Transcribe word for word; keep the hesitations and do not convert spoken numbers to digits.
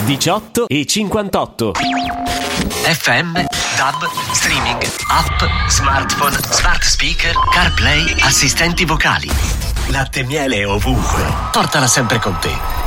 diciotto e cinquantotto. F M, DAB, streaming, app, smartphone, smart speaker, CarPlay, assistenti vocali. Latte e miele ovunque. Portala sempre con te.